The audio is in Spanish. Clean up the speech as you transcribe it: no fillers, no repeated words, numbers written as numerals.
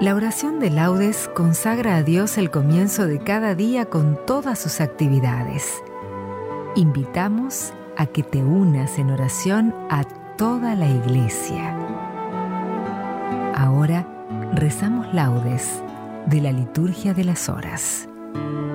La oración de laudes consagra a Dios el comienzo de cada día con todas sus actividades. Invitamos a que te unas en oración a toda la Iglesia. Ahora rezamos laudes de la liturgia de las horas.